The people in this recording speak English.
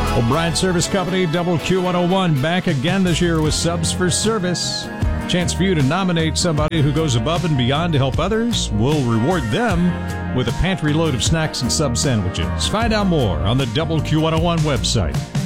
O'Brien Service Company, WQ101, back again this year with Subs for Service. Chance for you to nominate somebody who goes above and beyond to help others. We'll reward them with a pantry load of snacks and sub sandwiches. Find out more on the WQ101 website.